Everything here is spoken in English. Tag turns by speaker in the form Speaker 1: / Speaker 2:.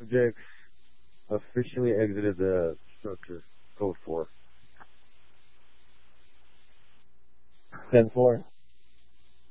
Speaker 1: Subject officially exited the structure. Code 4.
Speaker 2: 10-4.